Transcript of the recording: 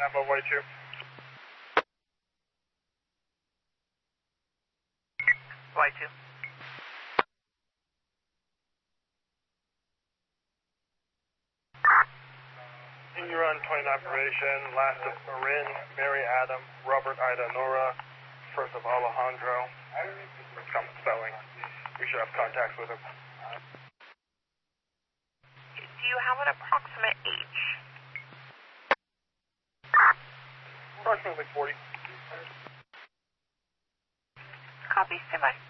Tampa, Y2. Y2. You're on 29 probation, last of Marin, Mary Adam, Robert Ida Nora, first of Alejandro. It's common spelling. We should have contacts with him. Do you have an approximate age? Approximately 40. Copy, stand by.